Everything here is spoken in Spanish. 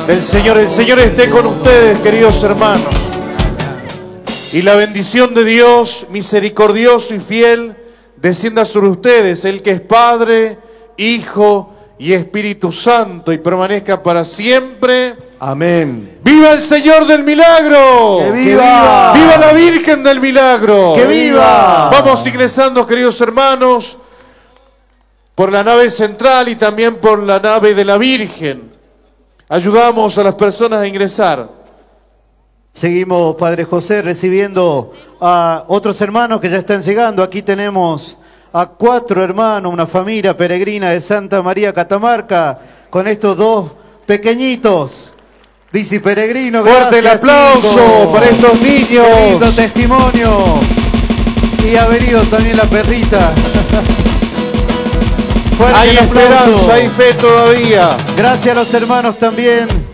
El Señor esté con ustedes, queridos hermanos. Y la bendición de Dios, misericordioso y fiel, descienda sobre ustedes, el que es Padre, Hijo y Espíritu Santo, y permanezca para siempre. Amén. ¡Viva el Señor del Milagro! ¡Que viva! ¡Viva la Virgen del Milagro! ¡Que viva! Vamos ingresando, queridos hermanos, por la nave central y también por la nave de la Virgen. Ayudamos a las personas a ingresar. Seguimos, Padre José, recibiendo a otros hermanos que ya están llegando. Aquí tenemos a 4 hermanos, una familia peregrina de Santa María Catamarca, con estos 2 pequeñitos bici peregrinos. Fuerte el aplauso, chicos, para estos niños. Qué lindo testimonio. Y ha venido también la perrita. Hay esperanza, hay fe todavía. Gracias a los hermanos también